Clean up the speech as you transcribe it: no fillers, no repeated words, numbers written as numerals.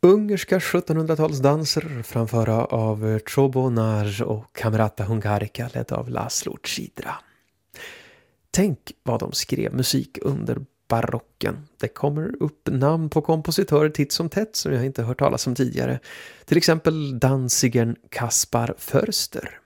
Ungerska 1700-talsdanser framföra av Trobonaj och Camerata Hungarica ledd av Laszlo Cidra. Tänk vad de skrev musik under barocken. Det kommer upp namn på kompositörer titt som tätt som jag inte hört talas om tidigare. Till exempel dansigern Kaspar Förster.